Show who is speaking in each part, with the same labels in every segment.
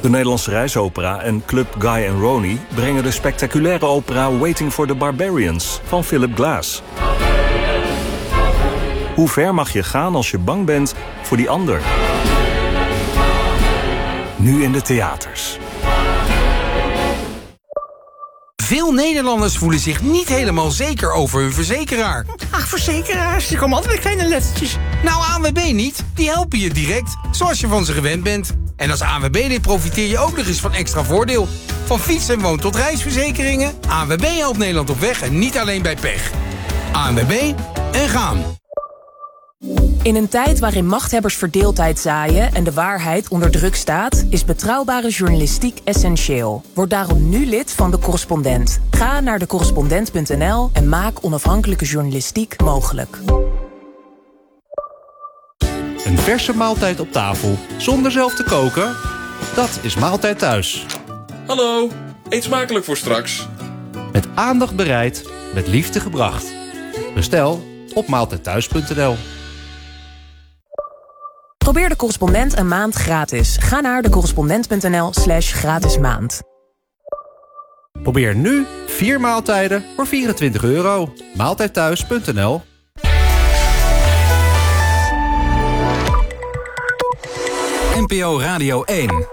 Speaker 1: De Nederlandse Reisopera en Club Guy and Ronnie brengen de spectaculaire opera Waiting for the Barbarians van Philip Glass. Hoe ver mag je gaan als je bang bent voor die ander? Nu in de theaters.
Speaker 2: Veel Nederlanders voelen zich niet helemaal zeker over hun verzekeraar.
Speaker 3: Ach, verzekeraars, die komen altijd met kleine lettertjes.
Speaker 2: Nou, ANWB niet. Die helpen je direct, zoals je van ze gewend bent. En als ANWB-lid profiteer je ook nog eens van extra voordeel. Van fiets- en woon- tot reisverzekeringen. ANWB helpt Nederland op weg en niet alleen bij pech. ANWB en gaan.
Speaker 4: In een tijd waarin machthebbers verdeeldheid zaaien en de waarheid onder druk staat, is betrouwbare journalistiek essentieel. Word daarom nu lid van De Correspondent. Ga naar decorrespondent.nl en maak onafhankelijke journalistiek mogelijk.
Speaker 5: Een verse maaltijd op tafel, zonder zelf te koken? Dat is Maaltijd Thuis.
Speaker 6: Hallo, eet smakelijk voor straks.
Speaker 5: Met aandacht bereid, met liefde gebracht. Bestel op maaltijdthuis.nl.
Speaker 4: Probeer De Correspondent een maand gratis. Ga naar decorrespondent.nl/gratis maand.
Speaker 5: Probeer nu 4 maaltijden voor €24. Maaltijdthuis.nl.
Speaker 7: NPO Radio 1.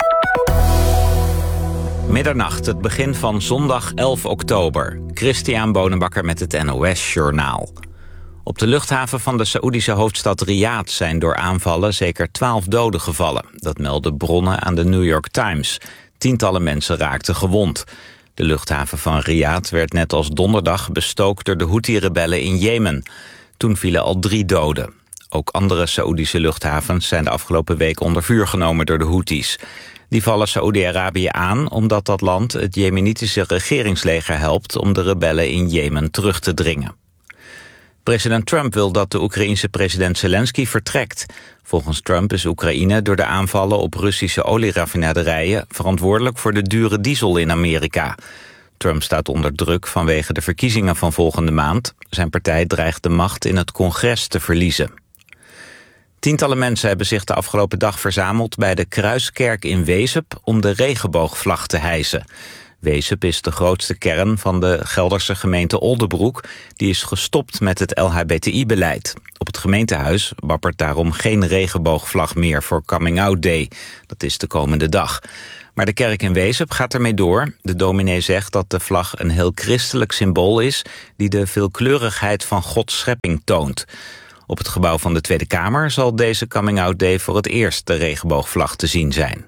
Speaker 7: Middernacht, het begin van zondag 11 oktober. Christian Bonenbakker met het NOS Journaal. Op de luchthaven van de Saoedische hoofdstad Riyadh zijn door aanvallen zeker 12 doden gevallen. Dat melden bronnen aan de New York Times. Tientallen mensen raakten gewond. De luchthaven van Riyadh werd net als donderdag bestookt door de Houthi-rebellen in Jemen. Toen vielen al 3 doden. Ook andere Saoedische luchthavens zijn de afgelopen week onder vuur genomen door de Houthis. Die vallen Saoedi-Arabië aan omdat dat land het Jemenitische regeringsleger helpt om de rebellen in Jemen terug te dringen. President Trump wil dat de Oekraïense president Zelensky vertrekt. Volgens Trump is Oekraïne door de aanvallen op Russische olieraffinaderijen verantwoordelijk voor de dure diesel in Amerika. Trump staat onder druk vanwege de verkiezingen van volgende maand. Zijn partij dreigt de macht in het congres te verliezen. Tientallen mensen hebben zich de afgelopen dag verzameld bij de Kruiskerk in Wezep om de regenboogvlag te hijsen. Wezep is de grootste kern van de Gelderse gemeente Oldebroek. Die is gestopt met het LHBTI-beleid. Op het gemeentehuis wappert daarom geen regenboogvlag meer voor Coming Out Day. Dat is de komende dag. Maar de kerk in Wezep gaat ermee door. De dominee zegt dat de vlag een heel christelijk symbool is die de veelkleurigheid van Gods schepping toont. Op het gebouw van de Tweede Kamer zal deze Coming Out Day voor het eerst de regenboogvlag te zien zijn.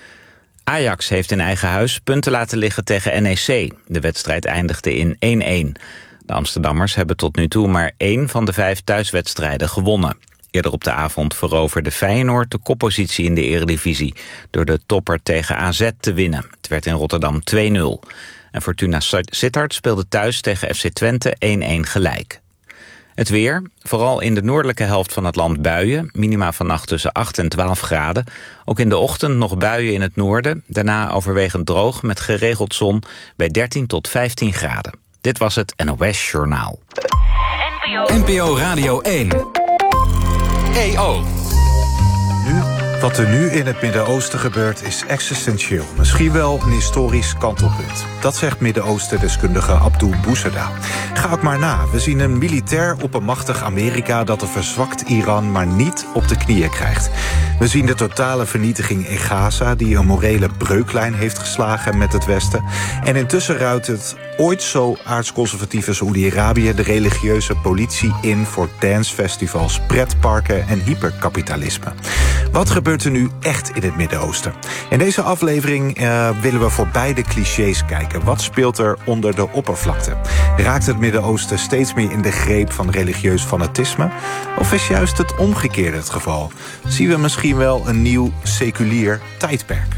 Speaker 7: Ajax heeft in eigen huis punten laten liggen tegen NEC. De wedstrijd eindigde in 1-1. De Amsterdammers hebben tot nu toe maar 1 van de 5 thuiswedstrijden gewonnen. Eerder op de avond veroverde Feyenoord de koppositie in de Eredivisie door de topper tegen AZ te winnen. Het werd in Rotterdam 2-0. En Fortuna Sittard speelde thuis tegen FC Twente 1-1 gelijk. Het weer, vooral in de noordelijke helft van het land buien. Minima vannacht tussen 8 en 12 graden. Ook in de ochtend nog buien in het noorden. Daarna overwegend droog met geregeld zon bij 13 tot 15 graden. Dit was het NOS Journaal. NPO Radio 1. EO.
Speaker 8: Wat er nu in het Midden-Oosten gebeurt is existentieel. Misschien wel een historisch kantelpunt. Dat zegt Midden-Oosten-deskundige Abdul Bouzerda. Ga ook maar na. We zien een militair oppermachtig Amerika dat een verzwakt Iran maar niet op de knieën krijgt. We zien de totale vernietiging in Gaza die een morele breuklijn heeft geslagen met het Westen. En intussen ruilt het ooit zo aardsconservatieve Saoedi-Arabië de religieuze politie in voor dancefestivals, pretparken en hyperkapitalisme. Wat gebeurt er nu echt in het Midden-Oosten? In deze aflevering willen we voorbij de clichés kijken. Wat speelt er onder de oppervlakte? Raakt het Midden-Oosten steeds meer in de greep van religieus fanatisme? Of is juist het omgekeerde het geval? Zien we misschien wel een nieuw seculier tijdperk?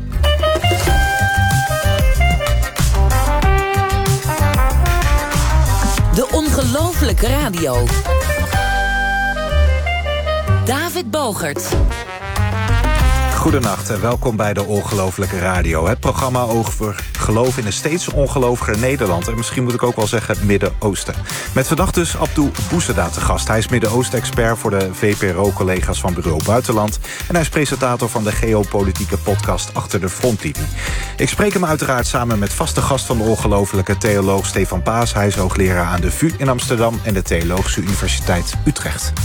Speaker 9: De ongelofelijke radio. David Bogert.
Speaker 8: Goedenacht en welkom bij de Ongelofelijke Radio. Het programma over geloof in een steeds ongeloviger Nederland. En misschien moet ik ook wel zeggen het Midden-Oosten. Met vandaag dus Abdou Bousseda te gast. Hij is Midden-Oosten-expert voor de VPRO-collega's van Bureau Buitenland. En hij is presentator van de geopolitieke podcast Achter de Frontlinie. Ik spreek hem uiteraard samen met vaste gast van de Ongelofelijke theoloog Stefan Paas. Hij is hoogleraar aan de VU in Amsterdam en de Theologische Universiteit Utrecht.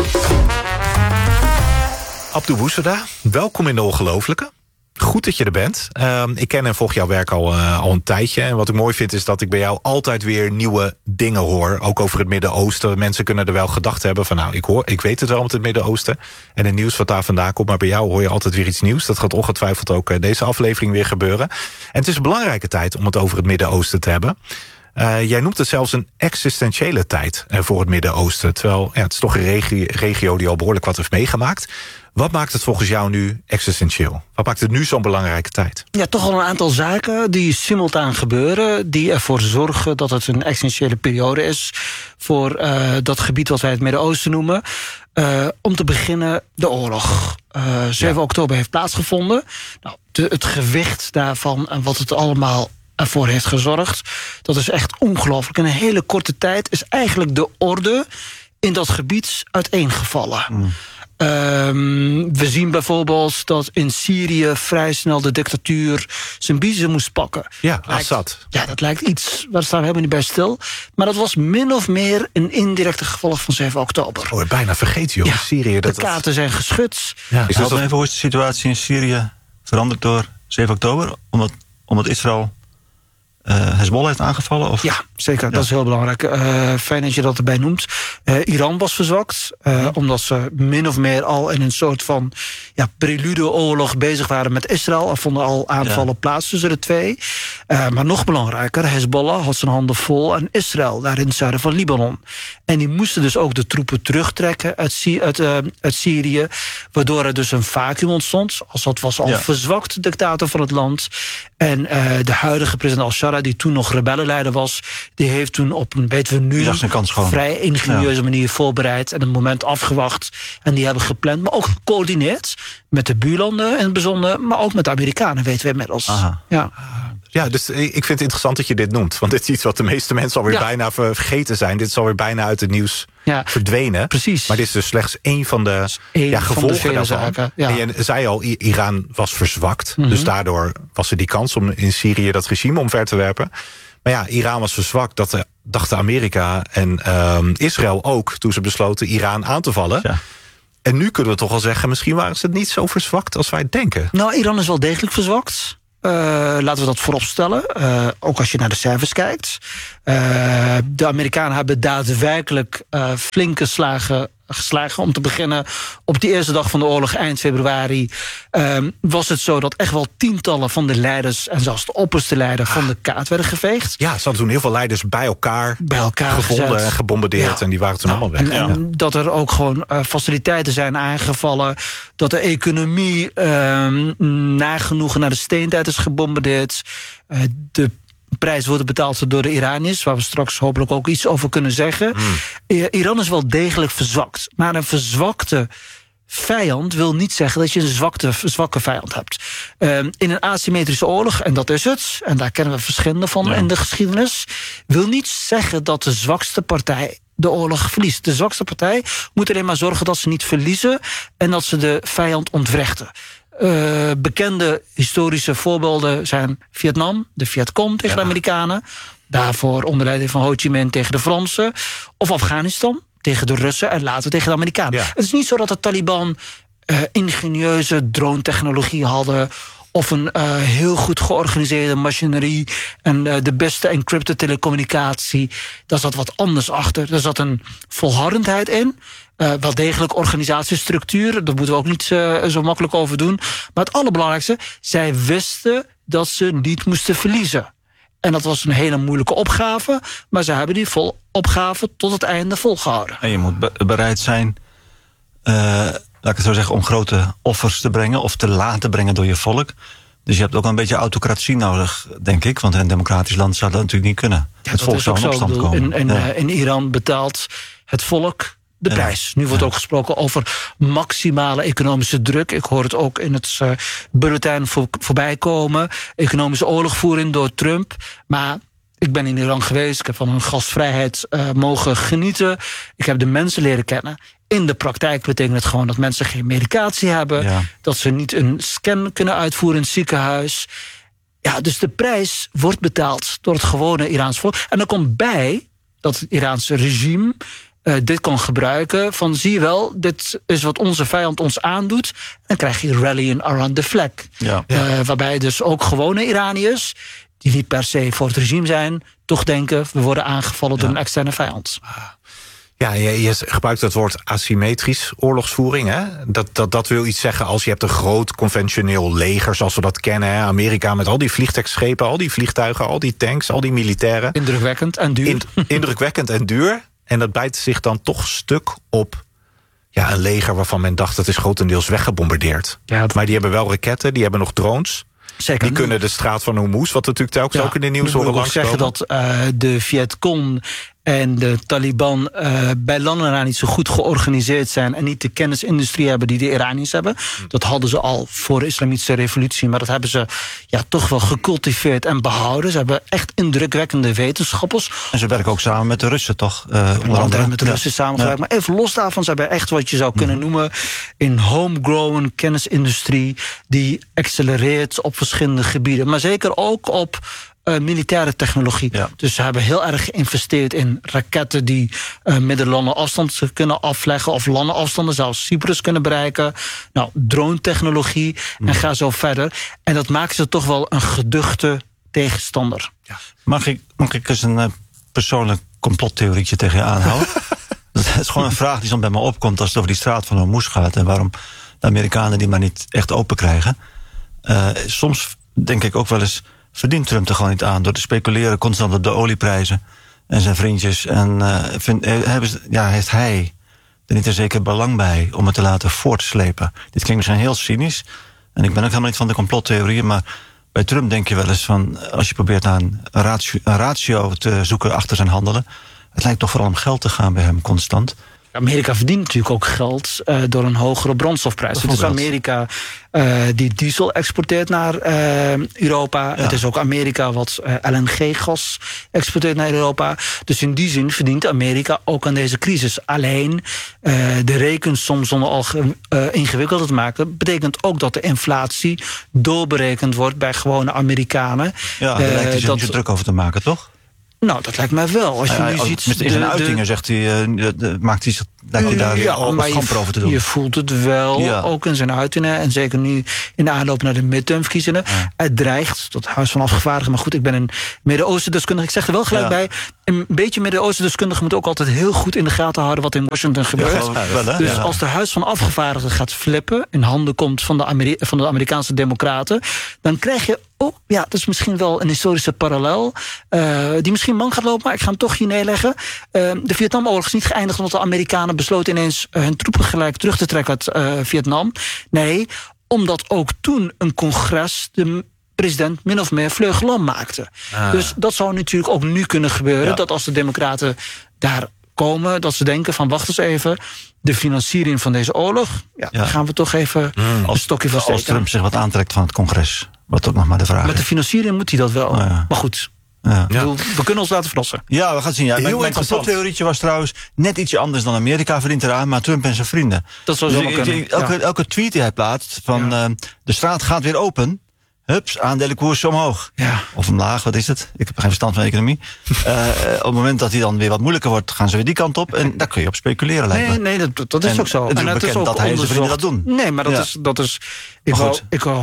Speaker 8: Abdou Bousseda, welkom in de Ongelofelijke. Goed dat je er bent. Ik ken en volg jouw werk al een tijdje. En wat ik mooi vind is dat ik bij jou altijd weer nieuwe dingen hoor. Ook over het Midden-Oosten. Mensen kunnen er wel gedacht hebben van ik weet het wel met het Midden-Oosten. En het nieuws wat daar vandaan komt. Maar bij jou hoor je altijd weer iets nieuws. Dat gaat ongetwijfeld ook deze aflevering weer gebeuren. En het is een belangrijke tijd om het over het Midden-Oosten te hebben. Jij noemt het zelfs een existentiële tijd voor het Midden-Oosten. Terwijl het is toch een regio die al behoorlijk wat heeft meegemaakt. Wat maakt het volgens jou nu existentieel? Wat maakt het nu zo'n belangrijke tijd?
Speaker 3: Ja, toch al een aantal zaken die simultaan gebeuren, die ervoor zorgen dat het een existentiële periode is voor dat gebied wat wij het Midden-Oosten noemen. Om te beginnen de oorlog. 7 oktober heeft plaatsgevonden. Nou, het gewicht daarvan en wat het allemaal ervoor heeft gezorgd, dat is echt ongelooflijk. In een hele korte tijd is eigenlijk de orde in dat gebied uiteengevallen. We zien bijvoorbeeld dat in Syrië vrij snel de dictatuur zijn biezen moest pakken.
Speaker 8: Ja, Assad.
Speaker 3: Ja, dat lijkt iets, waar staan we helemaal niet bij stil. Maar dat was min of meer een indirecte gevolg van 7 oktober.
Speaker 8: Oh, bijna vergeten, joh.
Speaker 3: Ja,
Speaker 8: Syrië,
Speaker 3: de kaarten zijn geschud.
Speaker 10: Ja, is dat even hoe is de situatie in Syrië veranderd door 7 oktober? Omdat Israël Hezbollah heeft aangevallen? Of?
Speaker 3: Ja, zeker. Dat is heel belangrijk. Fijn dat je dat erbij noemt. Iran was verzwakt. Omdat ze min of meer al in een soort van preludeoorlog bezig waren met Israël. Er vonden al aanvallen plaats tussen de twee. Maar nog belangrijker, Hezbollah had zijn handen vol aan Israël, daar in het zuiden van Libanon. En die moesten dus ook de troepen terugtrekken uit Syrië. Waardoor er dus een vacuüm ontstond. Assad was al verzwakt, dictator van het land. En de huidige president al-Shara, die toen nog rebellenleider was, die heeft toen op een, weten we nu, vrij ingenieuze manier voorbereid en het moment afgewacht. En die hebben gepland, maar ook gecoördineerd met de buurlanden in het bijzonder, maar ook met de Amerikanen, weten we inmiddels.
Speaker 8: Ja, dus ik vind het interessant dat je dit noemt. Want dit is iets wat de meeste mensen alweer bijna vergeten zijn. Dit is alweer bijna uit het nieuws verdwenen.
Speaker 3: Precies.
Speaker 8: Maar dit is dus slechts één van de gevolgen daarvan. Zaken, En je zei al, Iran was verzwakt. Dus daardoor was er die kans om in Syrië dat regime omver te werpen. Maar ja, Iran was verzwakt. Dat dachten Amerika en Israël ook, toen ze besloten Iran aan te vallen. Ja. En nu kunnen we toch al zeggen, misschien waren ze niet zo verzwakt als wij denken.
Speaker 3: Nou, Iran is wel degelijk verzwakt. Laten we dat vooropstellen. Ook als je naar de cijfers kijkt. De Amerikanen hebben daadwerkelijk flinke slagen geslagen. Om te beginnen, op die eerste dag van de oorlog, eind februari, was het zo dat echt wel tientallen van de leiders en zelfs de opperste leider van de kaart werden geveegd.
Speaker 8: Ja, ze hadden toen heel veel leiders bij elkaar gevonden
Speaker 3: gezet.
Speaker 8: En gebombardeerd. En die waren toen allemaal weg.
Speaker 3: En dat er ook gewoon faciliteiten zijn aangevallen. Dat de economie nagenoeg naar de steentijd is gebombardeerd. De prijs wordt betaald door de Iraniërs, waar we straks hopelijk ook iets over kunnen zeggen. Iran is wel degelijk verzwakt. Maar een verzwakte vijand wil niet zeggen dat je een zwakke vijand hebt. In een asymmetrische oorlog, en dat is het, en daar kennen we verschillende van in de geschiedenis, wil niet zeggen dat de zwakste partij de oorlog verliest. De zwakste partij moet alleen maar zorgen dat ze niet verliezen en dat ze de vijand ontwrichten. Bekende historische voorbeelden zijn Vietnam, de Vietcong tegen de Amerikanen. Daarvoor onder leiding van Ho Chi Minh tegen de Fransen. Of Afghanistan tegen de Russen en later tegen de Amerikanen. Ja. Het is niet zo dat de Taliban ingenieuze drone-technologie hadden, of een heel goed georganiseerde machinerie en de beste encrypted telecommunicatie. Daar zat wat anders achter. Er zat een volhardendheid in. Wel degelijk organisatiestructuur. Daar moeten we ook niet zo makkelijk over doen. Maar het allerbelangrijkste, zij wisten dat ze niet moesten verliezen. En dat was een hele moeilijke opgave. Maar ze hebben die opgave tot het einde volgehouden.
Speaker 10: En je moet bereid zijn, laat ik het zo zeggen, om grote offers te brengen of te laten brengen door je volk. Dus je hebt ook een beetje autocratie nodig, denk ik. Want in een democratisch land zou dat natuurlijk niet kunnen. Het volk zou in opstand komen.
Speaker 3: In Iran betaalt het volk de prijs. Nu wordt ook gesproken over maximale economische druk. Ik hoor het ook in het bulletin voorbij komen. Economische oorlogvoering door Trump. Maar ik ben in Iran geweest. Ik heb van hun gastvrijheid mogen genieten. Ik heb de mensen leren kennen. In de praktijk betekent het gewoon dat mensen geen medicatie hebben. Ja. Dat ze niet een scan kunnen uitvoeren in het ziekenhuis. Ja, dus de prijs wordt betaald door het gewone Iraanse volk. En er komt bij dat het Iraanse regime dit kan gebruiken. Van zie je wel, dit is wat onze vijand ons aandoet. Dan krijg je rallying around the flag. Ja. Waarbij dus ook gewone Iraniërs, die niet per se voor het regime zijn, toch denken, we worden aangevallen door een externe vijand.
Speaker 8: Ja, je gebruikt het woord asymmetrisch oorlogsvoering. Hè? Dat wil iets zeggen als je hebt een groot conventioneel leger, zoals we dat kennen. Hè? Amerika met al die vliegtuigschepen, al die vliegtuigen, al die tanks, al die militairen.
Speaker 3: Indrukwekkend en duur.
Speaker 8: Indrukwekkend en duur. En dat bijt zich dan toch stuk op een leger waarvan men dacht dat is grotendeels weggebombardeerd. Ja, maar die hebben wel raketten, die hebben nog drones.
Speaker 3: Zeker.
Speaker 8: Die kunnen de straat van Hormuz, wat natuurlijk telkens ook in de nieuws horen langskomen.
Speaker 3: Ik wil zeggen dat de Vietcong en de Taliban bij landen niet zo goed georganiseerd zijn en niet de kennisindustrie hebben die de Iraniërs hebben. Dat hadden ze al voor de islamitische revolutie, maar dat hebben ze toch wel gecultiveerd en behouden. Ze hebben echt indrukwekkende wetenschappers.
Speaker 10: En ze werken ook samen met de Russen, toch?
Speaker 3: Onder andere met de Russen samengewerkt. Maar even los daarvan, ze hebben echt wat je zou kunnen noemen in homegrown kennisindustrie die accelereert op verschillende gebieden. Maar zeker ook op militaire technologie. Ja. Dus ze hebben heel erg geïnvesteerd in raketten die middellange afstanden kunnen afleggen of lange afstanden, zelfs Cyprus kunnen bereiken. Nou, drone-technologie en ga zo verder. En dat maakt ze toch wel een geduchte tegenstander.
Speaker 10: Ja. Mag ik eens een persoonlijk complottheorietje tegen je aanhouden? Dat is gewoon een vraag die zo bij me opkomt als het over die straat van Hormuz gaat en waarom de Amerikanen die maar niet echt open krijgen. Soms denk ik ook wel eens, verdient Trump er gewoon niet aan door te speculeren constant op de olieprijzen en zijn vriendjes. En heeft hij er niet een zeker belang bij om het te laten voortslepen? Dit klinkt misschien heel cynisch en ik ben ook helemaal niet van de complottheorieën, maar bij Trump denk je wel eens van, als je probeert naar een ratio te zoeken achter zijn handelen, het lijkt toch vooral om geld te gaan bij hem constant.
Speaker 3: Amerika verdient natuurlijk ook geld door een hogere brandstofprijs. Het is Amerika die diesel exporteert naar Europa. Ja. Het is ook Amerika wat LNG-gas exporteert naar Europa. Dus in die zin verdient Amerika ook aan deze crisis. Alleen de rekensom zonder al ingewikkelder te maken betekent ook dat de inflatie doorberekend wordt bij gewone Amerikanen.
Speaker 10: Ja, daar lijkt hij zich niet druk over te maken, toch?
Speaker 3: Nou, dat lijkt mij wel. Als je nu ziet,
Speaker 10: in zijn uitingen zegt hij, lijkt hij daar al schamper over te doen.
Speaker 3: Je voelt het wel, ook in zijn uitingen. En zeker nu in de aanloop naar de midtermverkiezingen. Ja. Het dreigt, tot Huis van Afgevaardigden. Maar goed, ik ben een Midden-Oosten-deskundige. Ik zeg er wel gelijk bij, een beetje Midden-Oosten-deskundige moet ook altijd heel goed in de gaten houden wat in Washington gebeurt. Dus als de Huis van Afgevaardigden gaat flippen, in handen komt van de Amerikaanse democraten, dan krijg je dat is misschien wel een historische parallel die misschien man gaat lopen, maar ik ga hem toch hier neerleggen. De Vietnamoorlog is niet geëindigd omdat de Amerikanen besloten ineens hun troepen gelijk terug te trekken uit Vietnam. Nee, omdat ook toen een congres de president min of meer vleugelam maakte. Dus dat zou natuurlijk ook nu kunnen gebeuren, dat als de democraten daar komen, dat ze denken van wacht eens even, de financiering van deze oorlog, daar gaan we toch even een stokje van steken.
Speaker 10: Als Trump zich wat aantrekt van het congres, wat ook nog maar de vraag is.
Speaker 3: Met de financiering moet hij dat wel. Maar goed, we kunnen ons laten verrassen.
Speaker 10: Ja, we gaan het zien. Mijn complottheorietje was trouwens net ietsje anders dan Amerika verdient eraan, maar Trump en zijn vrienden.
Speaker 3: Dat zou zo kunnen.
Speaker 10: Elke tweet die hij plaatst van de straat gaat weer open. Hups, aandelenkoers omhoog. Ja. Of omlaag, wat is het? Ik heb geen verstand van economie. Op het moment dat hij dan weer wat moeilijker wordt, gaan ze weer die kant op. En daar kun je op speculeren, lijkt me.
Speaker 3: Nee, dat is ook zo.
Speaker 10: Het is ook bekend dat hij en zijn vrienden dat doen.
Speaker 3: Nee, maar dat is... Ik